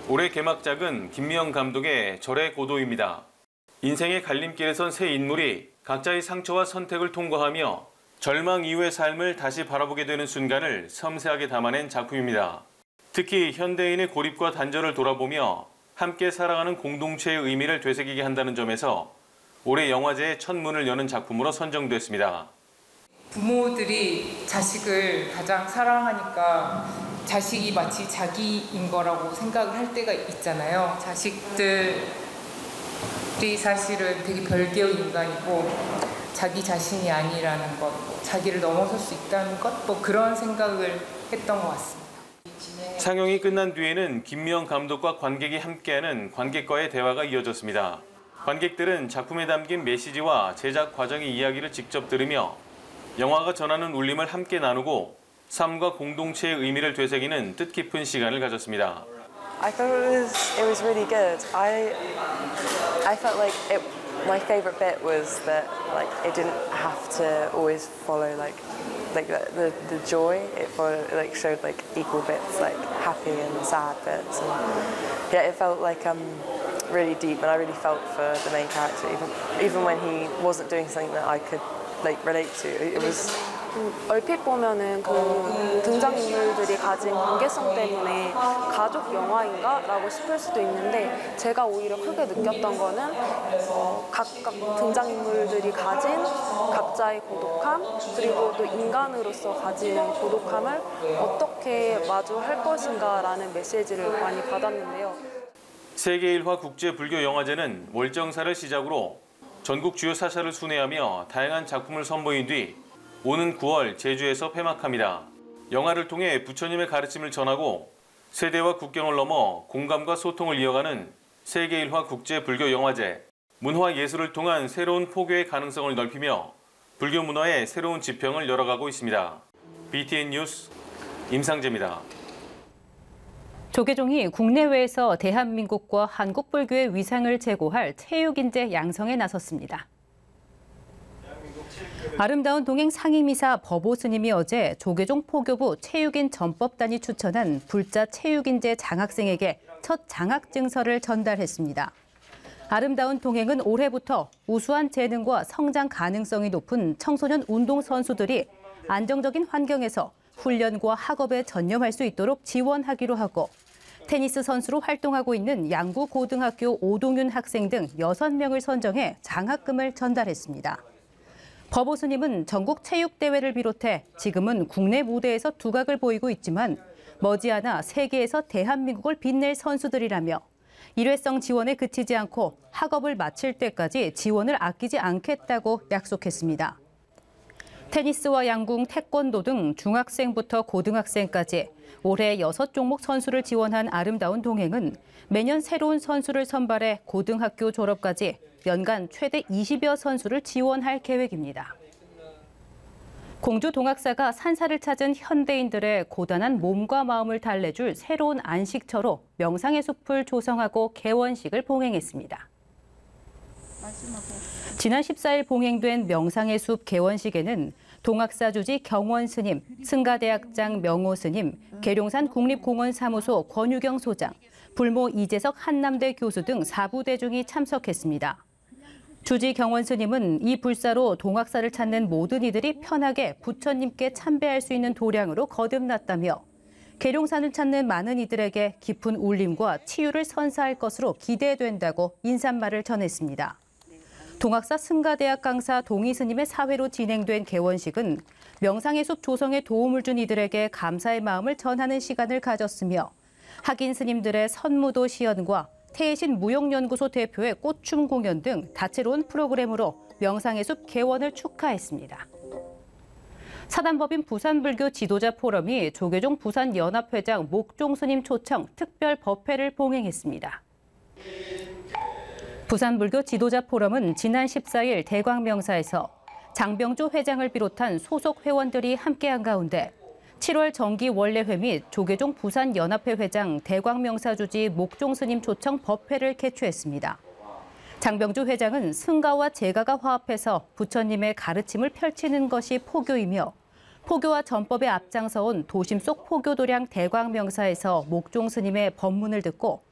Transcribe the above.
올해 개막작은 김미영 감독의 절의 고도입니다. 인생의 갈림길에 선 세 인물이 각자의 상처와 선택을 통과하며 절망 이후의 삶을 다시 바라보게 되는 순간을 섬세하게 담아낸 작품입니다. 특히 현대인의 고립과 단절을 돌아보며 함께 살아가는 공동체의 의미를 되새기게 한다는 점에서 올해 영화제의 첫 문을 여는 작품으로 선정됐습니다. 부모들이 자식을 가장 사랑하니까 자식이 마치 자기인 거라고 생각을 할 때가 있잖아요. 자식들이 사실은 되게 별개의 인간이고 자기 자신이 아니라는 것, 자기를 넘어설 수 있다는 것, 뭐 그런 생각을 했던 것 같습니다. 상영이 끝난 뒤에는 김미영 감독과 관객이 함께하는 관객과의 대화가 이어졌습니다. 관객들은 작품에 담긴 메시지와 제작 과정의 이야기를 직접 들으며 영화가 전하는 울림을 함께 나누고 삶과 공동체의 의미를 되새기는 뜻깊은 시간을 가졌습니다. I thought it was really good. I felt like my favorite bit was that like it didn't have to always follow like the joy. It showed like equal bits, like happy and sad bits, and yeah, it felt like really deep, and I really felt for the main character, even when he wasn't doing something that I could like relate to. It was. 얼핏 보면은 그 등장인물들이 가진 관계성 때문에 가족 영화인가라고 싶을 수도 있는데 제가 오히려 크게 느꼈던 거는 각각 등장인물들이 가진 각자의 고독함 그리고 또 인간으로서 가지는 고독함을 어떻게 마주할 것인가라는 메시지를 많이 받았는데요. 세계1화 국제불교영화제는 월정사를 시작으로 전국 주요 사찰을 순회하며 다양한 작품을 선보인 뒤 오는 9월 제주에서 폐막합니다. 영화를 통해 부처님의 가르침을 전하고 세대와 국경을 넘어 공감과 소통을 이어가는 세계1화 국제불교영화제. 문화 예술을 통한 새로운 포교의 가능성을 넓히며 불교 문화의 새로운 지평을 열어가고 있습니다. BTN 뉴스 임상재입니다. 조계종이 국내외에서 대한민국과 한국 불교의 위상을 제고할 체육인재 양성에 나섰습니다. 아름다운 동행 상임이사 법오 스님이 어제 조계종 포교부 체육인 전법단이 추천한 불자 체육인재 장학생에게 첫 장학증서를 전달했습니다. 아름다운 동행은 올해부터 우수한 재능과 성장 가능성이 높은 청소년 운동선수들이 안정적인 환경에서 훈련과 학업에 전념할 수 있도록 지원하기로 하고 테니스 선수로 활동하고 있는 양구고등학교 오동윤 학생 등 6명을 선정해 장학금을 전달했습니다. 법오 스님은 전국 체육대회를 비롯해 지금은 국내 무대에서 두각을 보이고 있지만 머지않아 세계에서 대한민국을 빛낼 선수들이라며 일회성 지원에 그치지 않고 학업을 마칠 때까지 지원을 아끼지 않겠다고 약속했습니다. 테니스와 양궁, 태권도 등 중학생부터 고등학생까지 올해 6종목 선수를 지원한 아름다운 동행은 매년 새로운 선수를 선발해 고등학교 졸업까지 연간 최대 20여 선수를 지원할 계획입니다. 공주 동학사가 산사를 찾은 현대인들의 고단한 몸과 마음을 달래줄 새로운 안식처로 명상의 숲을 조성하고 개원식을 봉행했습니다. 지난 14일 봉행된 명상의 숲 개원식에는 동학사 주지 경원 스님, 승가대학장 명호 스님, 계룡산 국립공원 사무소 권유경 소장, 불모 이재석 한남대 교수 등 4부 대중이 참석했습니다. 주지 경원 스님은 이 불사로 동학사를 찾는 모든 이들이 편하게 부처님께 참배할 수 있는 도량으로 거듭났다며 계룡산을 찾는 많은 이들에게 깊은 울림과 치유를 선사할 것으로 기대된다고 인사말을 전했습니다. 동학사 승가대학 강사 동희 스님의 사회로 진행된 개원식은 명상의 숲 조성에 도움을 준 이들에게 감사의 마음을 전하는 시간을 가졌으며 학인 스님들의 선무도 시연과 태신 무용연구소 대표의 꽃춤 공연 등 다채로운 프로그램으로 명상의 숲 개원을 축하했습니다. 사단법인 부산불교 지도자 포럼이 조계종 부산연합회장 목종 스님 초청 특별 법회를 봉행했습니다. 부산불교 지도자 포럼은 지난 14일 대광명사에서 장병조 회장을 비롯한 소속 회원들이 함께한 가운데 7월 정기 원래회 및 조계종 부산연합회 회장 대광명사 주지 목종 스님 초청 법회를 개최했습니다. 장병조 회장은 승가와 제가가 화합해서 부처님의 가르침을 펼치는 것이 포교이며 포교와 전법에 앞장서온 도심 속 포교도량 대광명사에서 목종 스님의 법문을 듣고